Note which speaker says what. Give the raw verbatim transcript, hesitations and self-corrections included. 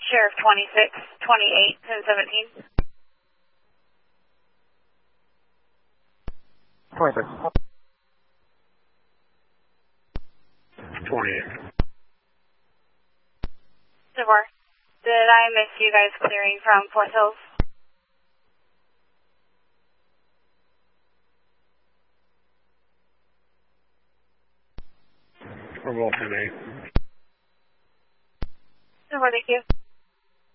Speaker 1: Sheriff twenty-six, twenty-eight, ten seventeen.
Speaker 2: twenty-six. twenty-eight.
Speaker 1: Four. Did I miss you guys clearing from Fort Hills?
Speaker 2: We're both in eight.
Speaker 1: Four, thank you.